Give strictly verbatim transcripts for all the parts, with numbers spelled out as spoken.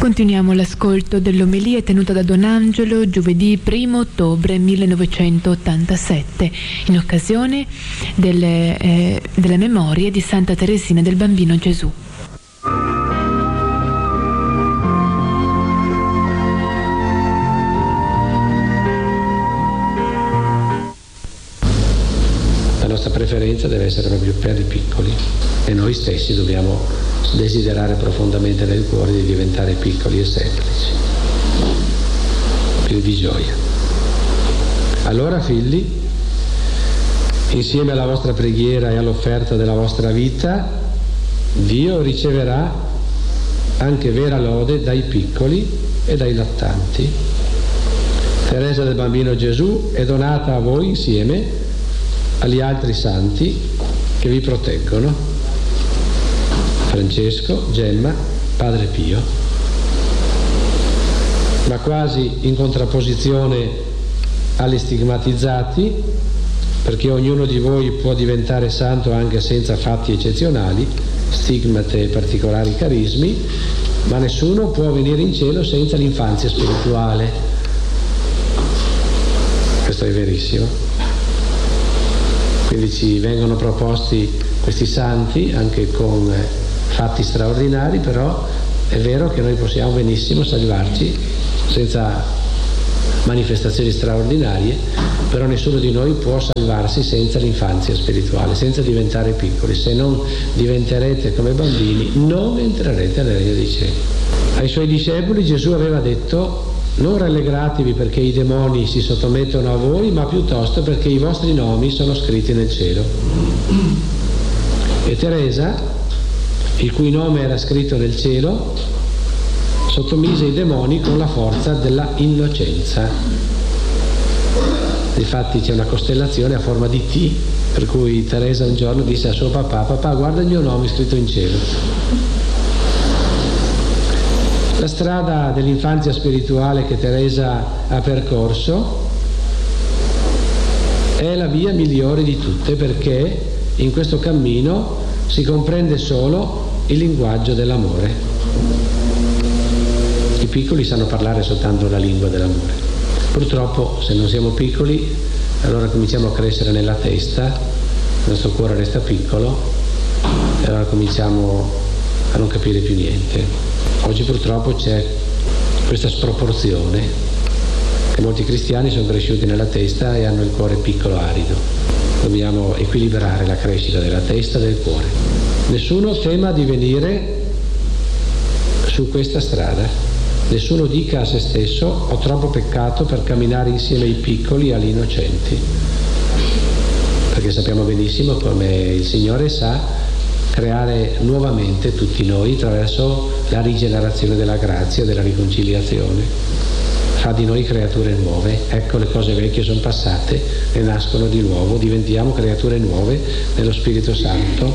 Continuiamo l'ascolto dell'omelia tenuta da Don Angelo giovedì primo ottobre millenovecentottantasette in occasione delle, eh, della memoria di Santa Teresina del Bambino Gesù. La nostra preferenza deve essere proprio per i piccoli e noi stessi dobbiamo desiderare profondamente nel cuore di diventare piccoli e semplici, più di gioia. Allora, figli, insieme alla vostra preghiera e all'offerta della vostra vita, Dio riceverà anche vera lode dai piccoli e dai lattanti. Teresa del Bambino Gesù è donata a voi insieme agli altri santi che vi proteggono: Francesco, Gemma, Padre Pio, ma quasi in contrapposizione agli stigmatizzati, perché ognuno di voi può diventare santo anche senza fatti eccezionali, stigmate e particolari carismi, ma nessuno può venire in cielo senza l'infanzia spirituale. Questo è verissimo. Quindi ci vengono proposti questi santi anche con fatti straordinari, però è vero che noi possiamo benissimo salvarci senza manifestazioni straordinarie, però nessuno di noi può salvarsi senza l'infanzia spirituale, senza diventare piccoli. Se non diventerete come bambini, non entrerete nel regno dei cieli. Ai suoi discepoli Gesù aveva detto: non rallegratevi perché i demoni si sottomettono a voi, ma piuttosto perché i vostri nomi sono scritti nel cielo. E Teresa, il cui nome era scritto nel cielo, sottomise i demoni con la forza della innocenza. Difatti c'è una costellazione a forma di T, per cui Teresa un giorno disse a suo papà: papà, guarda il mio nome scritto in cielo. La strada dell'infanzia spirituale che Teresa ha percorso è la via migliore di tutte, perché in questo cammino si comprende solo il linguaggio dell'amore. I piccoli sanno parlare soltanto la lingua dell'amore. Purtroppo, se non siamo piccoli, allora cominciamo a crescere nella testa, il nostro cuore resta piccolo e allora cominciamo a non capire più niente. Oggi purtroppo c'è questa sproporzione, che molti cristiani sono cresciuti nella testa e hanno il cuore piccolo, arido. Dobbiamo equilibrare la crescita della testa e del cuore. Nessuno tema di venire su questa strada. Nessuno dica a se stesso: ho troppo peccato per camminare insieme ai piccoli e agli innocenti. Perché sappiamo benissimo come il Signore sa creare nuovamente tutti noi attraverso la rigenerazione della grazia, della riconciliazione. Fa di noi creature nuove. Ecco, le cose vecchie sono passate e nascono di nuovo, diventiamo creature nuove nello Spirito Santo.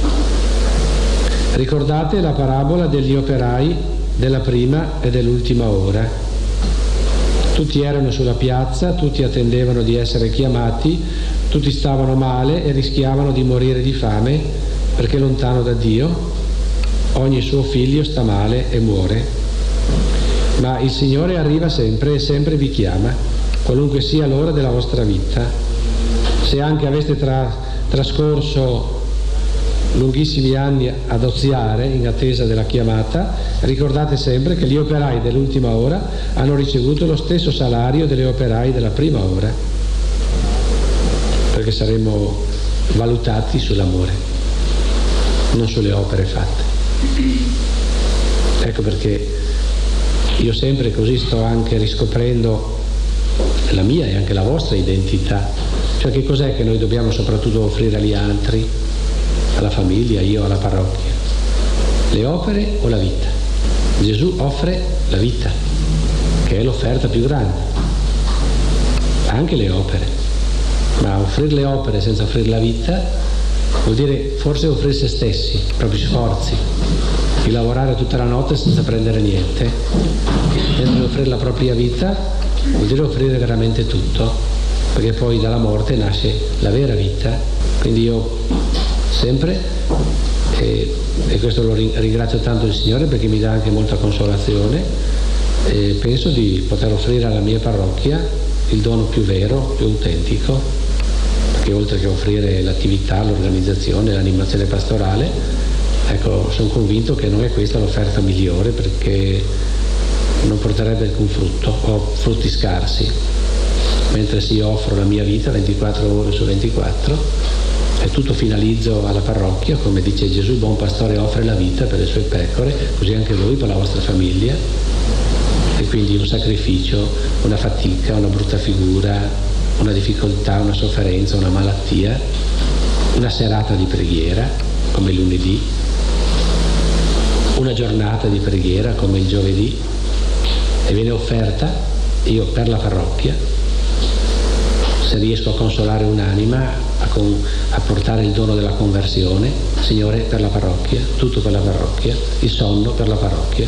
Ricordate la parabola degli operai della prima e dell'ultima ora. Tutti erano sulla piazza, tutti attendevano di essere chiamati, tutti stavano male e rischiavano di morire di fame, perché lontano da Dio ogni suo figlio sta male e muore. Ma il Signore arriva sempre e sempre vi chiama, qualunque sia l'ora della vostra vita. Se anche aveste tra, trascorso lunghissimi anni ad oziare in attesa della chiamata, ricordate sempre che gli operai dell'ultima ora hanno ricevuto lo stesso salario degli operai della prima ora, perché saremo valutati sull'amore, non sulle opere fatte. Ecco perché io sempre così sto anche riscoprendo la mia e anche la vostra identità, cioè che cos'è che noi dobbiamo soprattutto offrire agli altri, alla famiglia, io alla parrocchia: le opere o la vita? Gesù offre la vita, che è l'offerta più grande, anche le opere, ma offrire le opere senza offrire la vita vuol dire forse offrire se stessi, i propri sforzi, di lavorare tutta la notte senza prendere niente, mentre offrire la propria vita vuol dire offrire veramente tutto, perché poi dalla morte nasce la vera vita. Quindi io sempre eh, e questo lo ringrazio tanto il Signore perché mi dà anche molta consolazione, e penso di poter offrire alla mia parrocchia il dono più vero, più autentico, perché oltre che offrire l'attività, l'organizzazione, l'animazione pastorale, ecco, sono convinto che non è questa l'offerta migliore, perché non porterebbe alcun frutto o frutti scarsi, mentre se io offro la mia vita ventiquattro ore su ventiquattro e tutto finalizzo alla parrocchia, come dice Gesù, il buon pastore offre la vita per le sue pecore, così anche voi per la vostra famiglia, e quindi un sacrificio, una fatica, una brutta figura, una difficoltà, una sofferenza, una malattia, una serata di preghiera come il lunedì, una giornata di preghiera come il giovedì, e viene offerta io per la parrocchia, se riesco a consolare un'anima, a, con, a portare il dono della conversione, Signore, per la parrocchia, tutto per la parrocchia, il sonno per la parrocchia,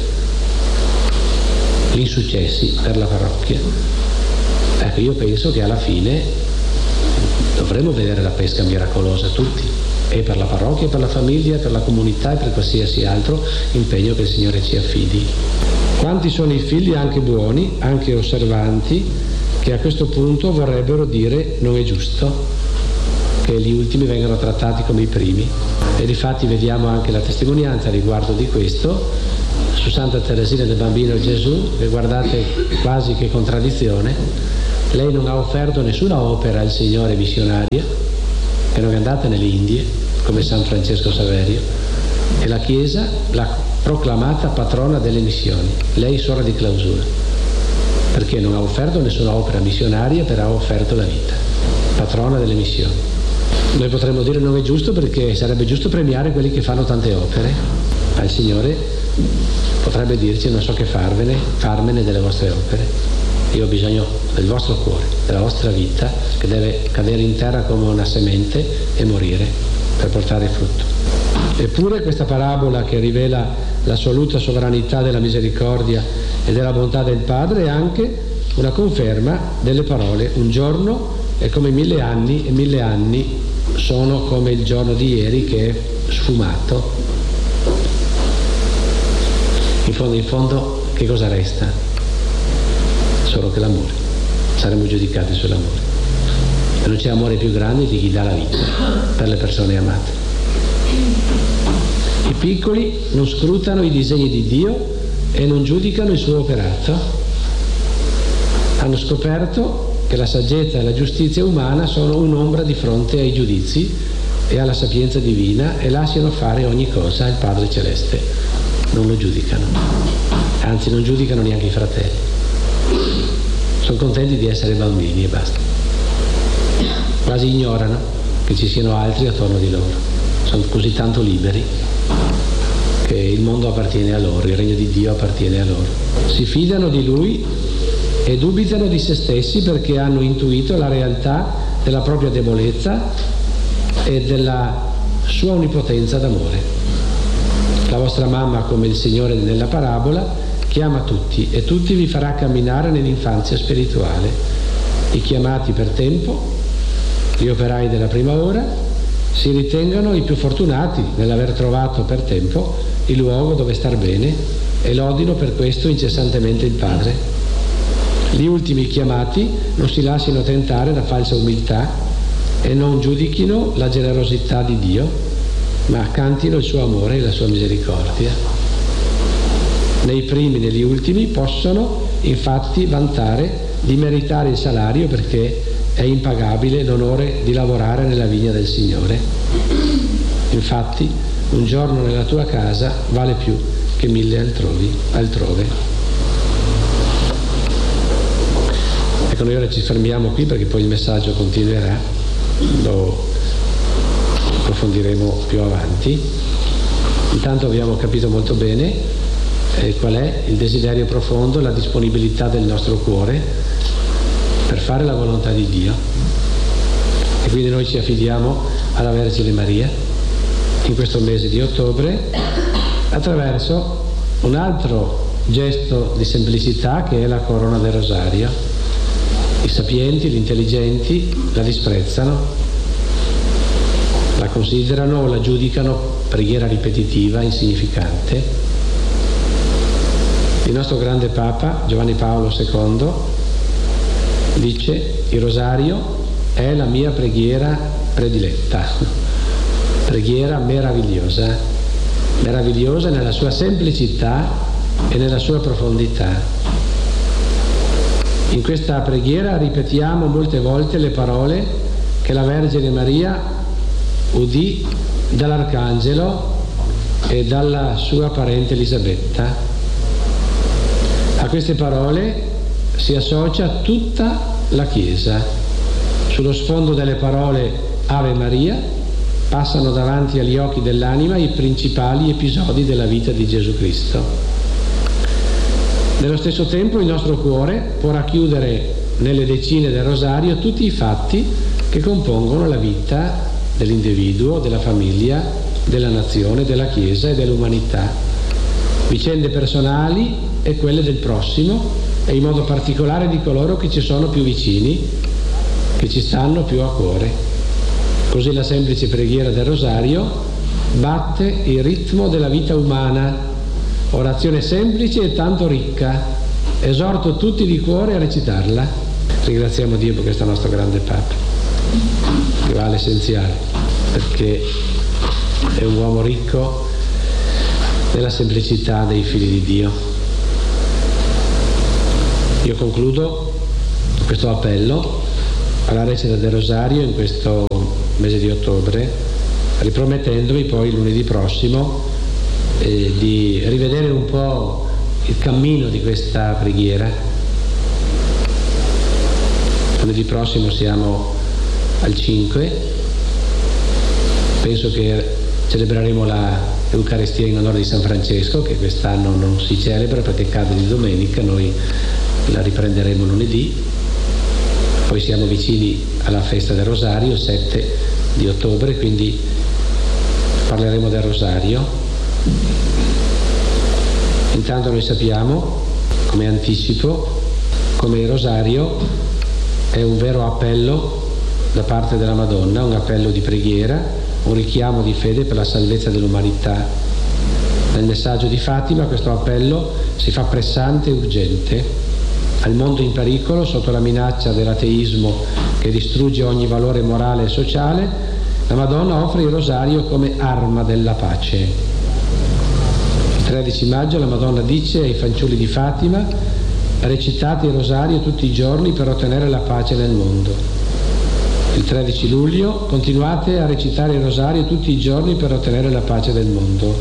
gli insuccessi per la parrocchia. Ecco, io penso che alla fine dovremo vedere la pesca miracolosa tutti, e per la parrocchia, per la famiglia, per la comunità e per qualsiasi altro impegno che il Signore ci affidi. Quanti sono i figli anche buoni, anche osservanti, che a questo punto vorrebbero dire non è giusto che gli ultimi vengano trattati come i primi. E difatti vediamo anche la testimonianza riguardo di questo su Santa Teresina del Bambino Gesù, e guardate quasi che contraddizione, lei non ha offerto nessuna opera al Signore missionaria, e non è andata nelle Indie come San Francesco Saverio, e la Chiesa l'ha proclamata patrona delle missioni, lei suora di clausura, perché non ha offerto nessuna opera missionaria, però ha offerto la vita, patrona delle missioni. Noi potremmo dire non è giusto, perché sarebbe giusto premiare quelli che fanno tante opere, ma il Signore potrebbe dirci non so che farvene, farmene delle vostre opere, io ho bisogno del vostro cuore, della vostra vita, che deve cadere in terra come una semente e morire per portare frutto. Eppure questa parabola, che rivela l'assoluta sovranità della misericordia e della bontà del Padre, è anche una conferma delle parole un giorno è come mille anni e mille anni sono come il giorno di ieri che è sfumato. In fondo, in fondo che cosa resta? Solo che l'amore. Saremo giudicati sull'amore, e non c'è amore più grande di chi dà la vita per le persone amate. I piccoli non scrutano i disegni di Dio e non giudicano il suo operato. Hanno scoperto che la saggezza e la giustizia umana sono un'ombra di fronte ai giudizi e alla sapienza divina, e lasciano fare ogni cosa al Padre Celeste. Non lo giudicano, anzi non giudicano neanche i fratelli. Sono contenti di essere bambini e basta. Quasi ignorano che ci siano altri attorno di loro. Sono così tanto liberi che il mondo appartiene a loro, il regno di Dio appartiene a loro. Si fidano di Lui e dubitano di se stessi, perché hanno intuito la realtà della propria debolezza e della sua onnipotenza d'amore. La vostra mamma, come il Signore nella parabola, chiama tutti, e tutti vi farà camminare nell'infanzia spirituale. I chiamati per tempo, gli operai della prima ora, si ritengano i più fortunati nell'aver trovato per tempo il luogo dove star bene, e lodino per questo incessantemente il Padre. Gli ultimi chiamati non si lasciano tentare da falsa umiltà e non giudichino la generosità di Dio, ma cantino il suo amore e la sua misericordia. Nei primi e negli ultimi possono infatti vantare di meritare il salario, perché è impagabile l'onore di lavorare nella vigna del Signore. Infatti un giorno nella tua casa vale più che mille altrove. altrove. Ecco, noi ora ci fermiamo qui, perché poi il messaggio continuerà, lo approfondiremo più avanti. Intanto abbiamo capito molto bene eh, qual è il desiderio profondo, la disponibilità del nostro cuore per fare la volontà di Dio, e quindi noi ci affidiamo alla Vergine Maria in questo mese di ottobre attraverso un altro gesto di semplicità, che è la corona del rosario. I sapienti, gli intelligenti la disprezzano, la considerano o la giudicano preghiera ripetitiva, insignificante. Il nostro grande Papa, Giovanni Paolo secondo, dice: il rosario è la mia preghiera prediletta, preghiera meravigliosa, meravigliosa nella sua semplicità e nella sua profondità. In questa preghiera ripetiamo molte volte le parole che la Vergine Maria udì dall'Arcangelo e dalla sua parente Elisabetta. A queste parole si associa tutta la Chiesa. Sullo sfondo delle parole Ave Maria passano davanti agli occhi dell'anima i principali episodi della vita di Gesù Cristo. Nello stesso tempo il nostro cuore può racchiudere nelle decine del rosario tutti i fatti che compongono la vita dell'individuo, della famiglia, della nazione, della Chiesa e dell'umanità. Vicende personali e quelle del prossimo, e in modo particolare di coloro che ci sono più vicini, che ci stanno più a cuore. Così la semplice preghiera del rosario batte il ritmo della vita umana, orazione semplice e tanto ricca. Esorto tutti di cuore a recitarla. Ringraziamo Dio per questo nostro grande Papa, che va all'essenziale, perché è un uomo ricco nella semplicità dei figli di Dio. Io concludo questo appello alla recita del rosario in questo mese di ottobre, ripromettendomi poi lunedì prossimo eh, di rivedere un po' il cammino di questa preghiera. Lunedì prossimo siamo al cinque, penso che celebreremo la Eucaristia in onore di San Francesco, che quest'anno non si celebra perché cade di domenica, noi la riprenderemo lunedì. Poi siamo vicini alla festa del Rosario, il sette di ottobre, quindi parleremo del Rosario. Intanto noi sappiamo, come anticipo, come il Rosario è un vero appello da parte della Madonna, un appello di preghiera, un richiamo di fede per la salvezza dell'umanità. Nel messaggio di Fatima questo appello si fa pressante e urgente. Al mondo in pericolo, sotto la minaccia dell'ateismo che distrugge ogni valore morale e sociale, la Madonna offre il rosario come arma della pace. Il tredici maggio la Madonna dice ai fanciulli di Fatima: recitate il rosario tutti i giorni per ottenere la pace nel mondo. Il tredici luglio: continuate a recitare il rosario tutti i giorni per ottenere la pace del mondo.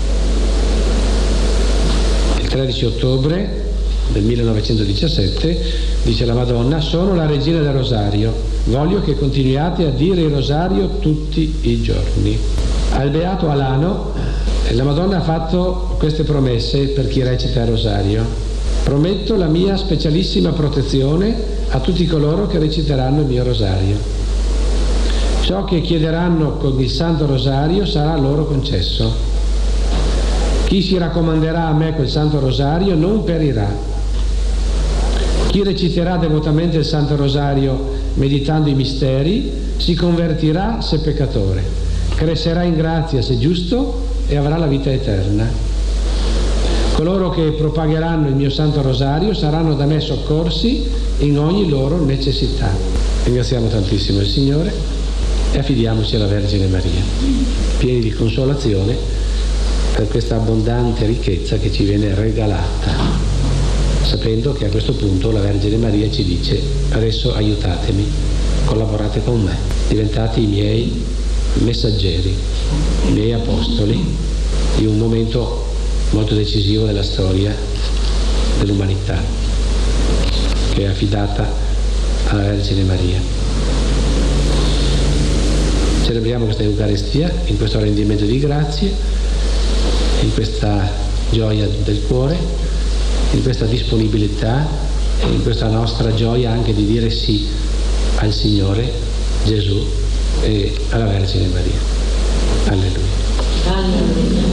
Il tredici ottobre del millenovecentodiciassette dice la Madonna: sono la regina del rosario, voglio che continuiate a dire il rosario tutti i giorni. Al beato Alano la Madonna ha fatto queste promesse per chi recita il rosario: prometto la mia specialissima protezione a tutti coloro che reciteranno il mio rosario. Ciò che chiederanno con il Santo Rosario sarà loro concesso. Chi si raccomanderà a me col Santo Rosario non perirà. Chi reciterà devotamente il Santo Rosario meditando i misteri si convertirà se peccatore, crescerà in grazia se giusto e avrà la vita eterna. Coloro che propagheranno il mio Santo Rosario saranno da me soccorsi in ogni loro necessità. Ringraziamo tantissimo il Signore e affidiamoci alla Vergine Maria, pieni di consolazione per questa abbondante ricchezza che ci viene regalata, sapendo che a questo punto la Vergine Maria ci dice: adesso aiutatemi, collaborate con me, diventate i miei messaggeri, i miei apostoli di un momento molto decisivo della storia dell'umanità, che è affidata alla Vergine Maria. Celebriamo questa Eucaristia in questo rendimento di grazie, in questa gioia del cuore, in questa disponibilità e in questa nostra gioia anche di dire sì al Signore Gesù e alla Vergine Maria. Alleluia. Alleluia.